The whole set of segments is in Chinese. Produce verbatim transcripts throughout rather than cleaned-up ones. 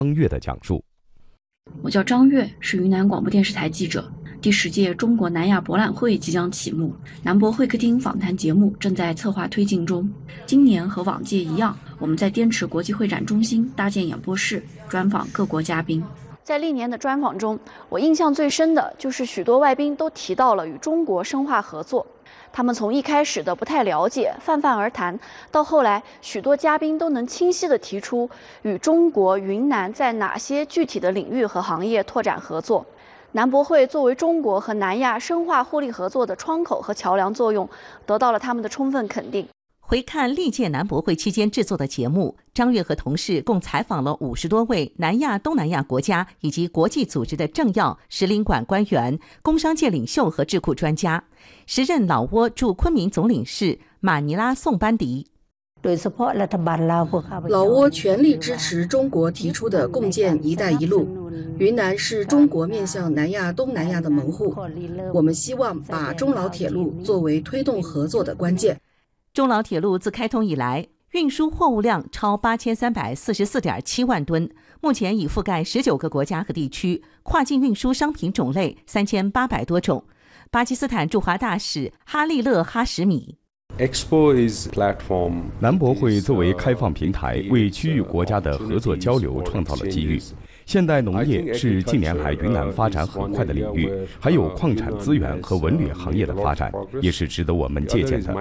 张悦的讲述。 我叫张悦，是云南广播电视台记者。第十届中国南亚博览会即将启幕，南博会客厅访谈节目正在策划推进中。今年和往届一样，我们在滇池国际会展中心搭建演播室，专访各国嘉宾。 在历年的专访中，我印象最深的就是许多外宾都提到了与中国深化合作。他们从一开始的不太了解，泛泛而谈，到后来许多嘉宾都能清晰地提出与中国云南在哪些具体的领域和行业拓展合作。南博会作为中国和南亚深化互利合作的窗口和桥梁作用，得到了他们的充分肯定。 回看历届南博会期间制作的节目，张悦和同事共采访了五十多位南亚、东南亚国家以及国际组织的政要、使领馆官员、工商界领袖和智库专家。时任老挝驻昆明总领事马尼拉宋班迪。 老挝全力支持中国提出的共建“一带一路”。云南是中国面向南亚、东南亚的门户，我们希望把中老铁路作为推动合作的关键。 中老铁路自开通以来，运输货物量超八千三百四十四点七万吨，目前已覆盖十九个国家和地区，跨境运输商品种类三千八百多种。巴基斯坦驻华大使哈利勒哈什米。 南博会作为开放平台，为区域国家的合作交流创造了机遇。现代农业是近年来云南发展很快的领域，还有矿产资源和文旅行业的发展，也是值得我们借鉴的。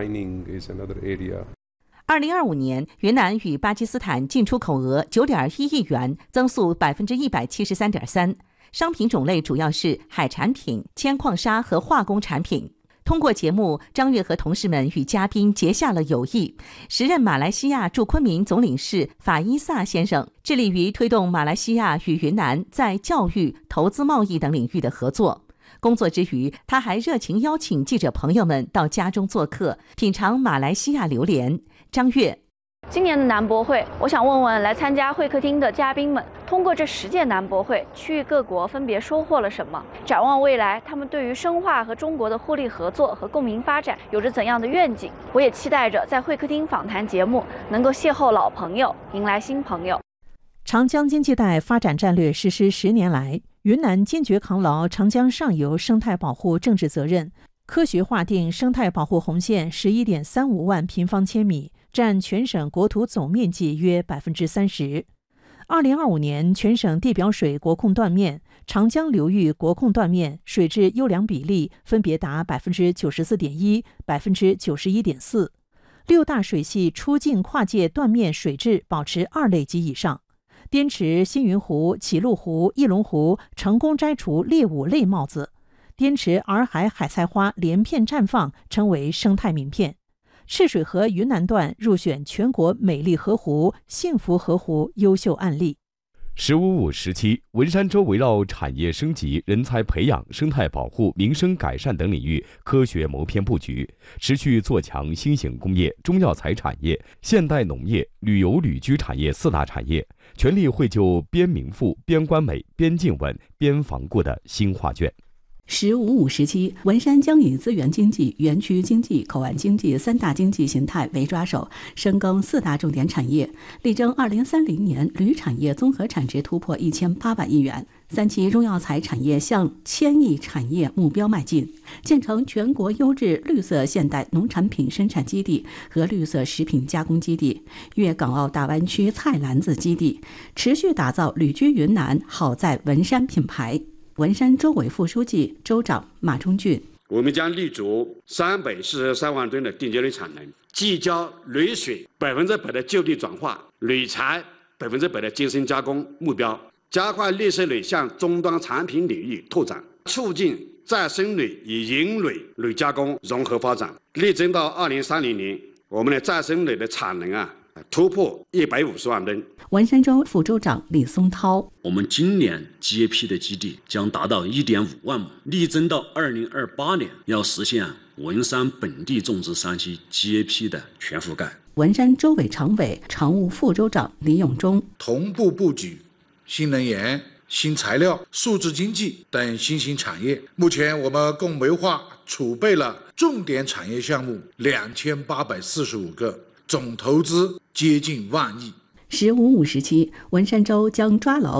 二零二五年，云南与巴基斯坦进出口额九点一亿元，增速百分之一百七十三点三，商品种类主要是海产品、铅矿砂和化工产品。通过节目，张悦和同事们与嘉宾结下了友谊。时任马来西亚驻昆明总领事法伊萨先生致力于推动马来西亚与云南在教育、投资、贸易等领域的合作。工作之余，他还热情邀请记者朋友们到家中做客，品尝马来西亚榴莲。张悦。 今年的南博会，我想问问来参加会客厅的嘉宾们，通过这十届南博会，区域各国分别收获了什么？展望未来，他们对于深化和中国的互利合作和共赢发展有着怎样的愿景？我也期待着在会客厅访谈节目能够邂逅老朋友，迎来新朋友。 长江经济带发展战略实施十年来，云南坚决扛牢长江上游生态保护政治责任，科学划定生态保护红线十一点三五万平方千米，占全省国土总面积约百分之三十。二零二五年，全省地表水国控断面、长江流域国控断面水质优良比例分别达百分之九十四点一、百分之九十一点四。六大水系出境跨界断面水质保持二类及以上。滇池、星云湖、启鹿湖、翼龙湖成功摘除劣五类帽子。滇池洱海海菜花连片绽放，成为生态名片。赤水河云南段入选全国美丽河湖、幸福河湖优秀案例。 十五五时期，文山州围绕产业升级、人才培养、生态保护、民生改善等领域科学谋篇布局，持续做强新型工业、中药材产业、现代农业、旅游旅居产业四大产业，全力绘就边民富、边关美、边境稳、边防固的新画卷。 十五五时期，文山将以资源经济、园区经济、口岸经济三大经济形态为抓手，深耕四大重点产业，力争二零三零年铝产业综合产值突破一千八百亿元，三期中药材产业向千亿产业目标迈进，建成全国优质绿色现代农产品生产基地和绿色食品加工基地、粤港澳大湾区菜篮子基地，持续打造旅居云南好在文山品牌。文山州委副书记、州长马忠俊： 我们将立足三百四十三万吨的定结铝产能，聚焦铝水百分之百的就地转化、铝材百分之百的精深加工目标，加快绿色铝向终端产品领域拓展，促进再生铝与银铝铝加工融合发展，力争到二零三零年，我们的再生铝的产能啊突破一百五十万吨。 文山州副州长李松涛： 我们今年 G A P 的基地将达到 一点五万亩，力争到二零二八年要实现文山本地种植山区 G A P 的全覆盖。 文山州委常委、常务副州长李永忠： 同步布局新能源、新材料、数字经济等新兴产业。目前我们共谋划储备了重点产业项目两千八百四十五个，总投资接近万亿。 十五五时期，文山州将抓牢